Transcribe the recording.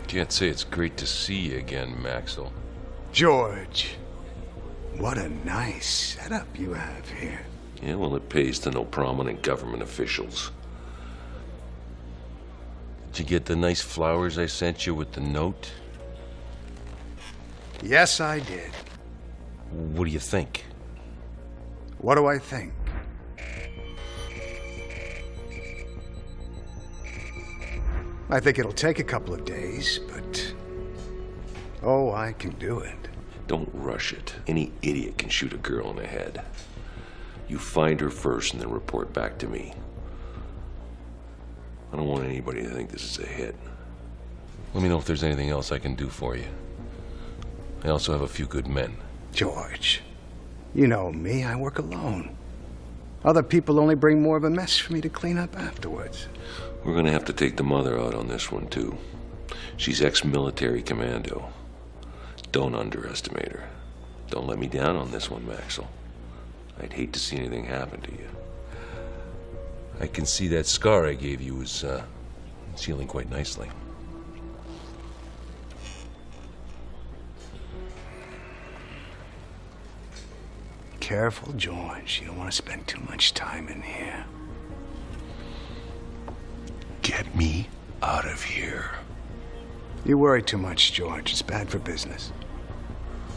Can't say it's great to see you again, Maxwell. George, what a nice setup you have here. Yeah, well, it pays to know prominent government officials. Did you get the nice flowers I sent you with the note? Yes, I did. What do you think? What do I think? I think it'll take a couple of days, but... oh, I can do it. Don't rush it. Any idiot can shoot a girl in the head. You find her first and then report back to me. I don't want anybody to think this is a hit. Let me know if there's anything else I can do for you. I also have a few good men. George, you know me, I work alone. Other people only bring more of a mess for me to clean up afterwards. We're gonna have to take the mother out on this one, too. She's ex-military commando. Don't underestimate her. Don't let me down on this one, Maxwell. I'd hate to see anything happen to you. I can see that scar I gave you is healing quite nicely. Careful, George. You don't want to spend too much time in here. Get me out of here. You worry too much, George. It's bad for business.